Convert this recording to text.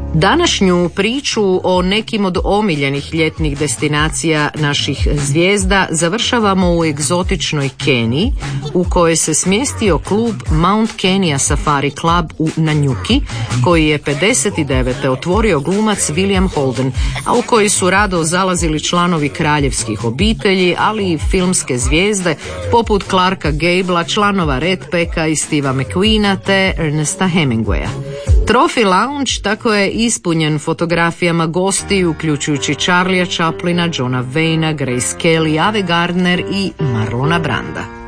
Današnju priču o nekim od omiljenih ljetnih destinacija naših zvijezda završavamo u egzotičnoj Keniji, u kojoj se smjestio klub Mount Kenya Safari Club u Nanyuki, koji je 59. otvorio glumac William Holden, a u koji su rado zalazili članovi kraljevskih obitelji, ali i filmske zvijezde poput Clarka Gablea, članova Red Packa i Steva McQueena te Ernesta Hemingwaya. Trophy Lounge tako je ispunjen fotografijama gosti, uključujući Charlie'a Chaplina, Johna Wayna, Grace Kelly, Ave Gardner i Marlona Branda.